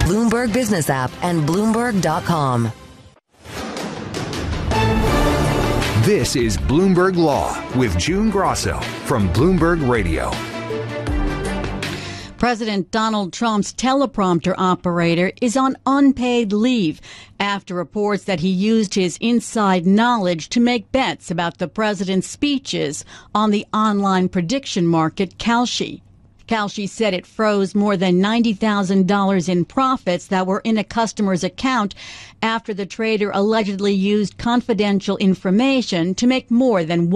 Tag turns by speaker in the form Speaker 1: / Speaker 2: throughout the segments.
Speaker 1: Bloomberg Business App, and Bloomberg.com.
Speaker 2: This is Bloomberg Law with June Grosso from Bloomberg Radio.
Speaker 3: President Donald Trump's teleprompter operator is on unpaid leave after reports that he used his inside knowledge to make bets about the president's speeches on the online prediction market Kalshi. Kalshi said it froze more than $90,000 in profits that were in a customer's account after the trader allegedly used confidential information to make more than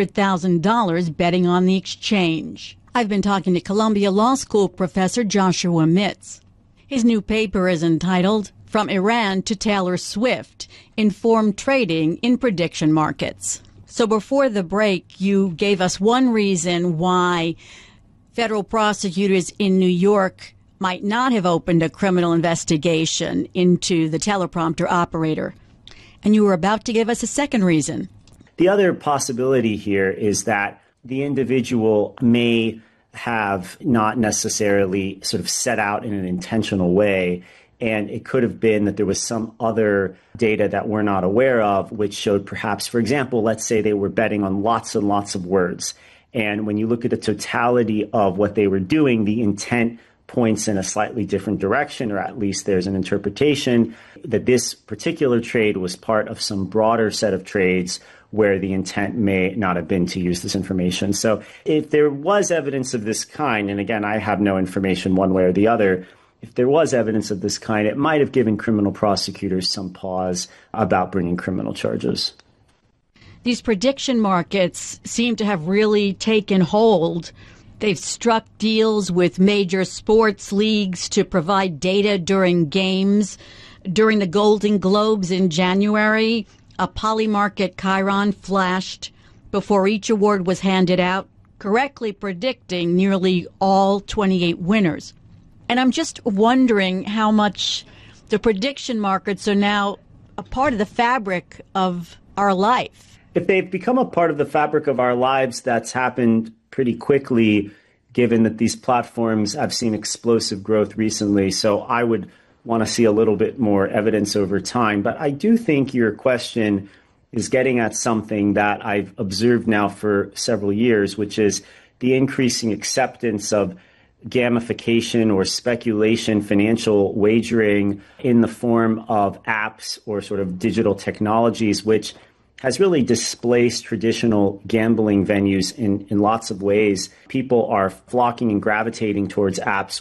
Speaker 3: $100,000 betting on the exchange. I've been talking to Columbia Law School professor Joshua Mitz. His new paper is entitled From Iran to Taylor Swift, Informed Trading in Prediction Markets. So before the break, you gave us one reason why federal prosecutors in New York might not have opened a criminal investigation into the teleprompter operator. And you were about to give us a second reason.
Speaker 4: The other possibility here is that the individual may have not necessarily sort of set out in an intentional way. And it could have been that there was some other data that we're not aware of, which showed perhaps, for example, let's say they were betting on lots and lots of words. And when you look at the totality of what they were doing, the intent points in a slightly different direction, or at least there's an interpretation that this particular trade was part of some broader set of trades where the intent may not have been to use this information. So if there was evidence of this kind, and again, I have no information one way or the other, if there was evidence of this kind, it might have given criminal prosecutors some pause about bringing criminal charges.
Speaker 3: These prediction markets seem to have really taken hold. They've struck deals with major sports leagues to provide data during games. During the Golden Globes in January, a Polymarket Chiron flashed before each award was handed out, correctly predicting nearly all 28 winners. And I'm just wondering how much the prediction markets are now a part of the fabric of our life.
Speaker 4: If they've become a part of the fabric of our lives, that's happened pretty quickly, given that these platforms have seen explosive growth recently. So I would want to see a little bit more evidence over time. But I do think your question is getting at something that I've observed now for several years, which is the increasing acceptance of gamification or speculation, financial wagering in the form of apps or sort of digital technologies, which has really displaced traditional gambling venues in lots of ways. People are flocking and gravitating towards apps